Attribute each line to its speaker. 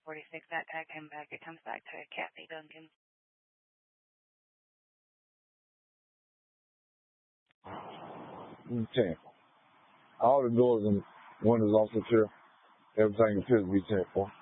Speaker 1: 46, that tag came back. It comes back to Kathy Duncan.
Speaker 2: 10. All the doors and windows also secure. Everything appears to be 10 for.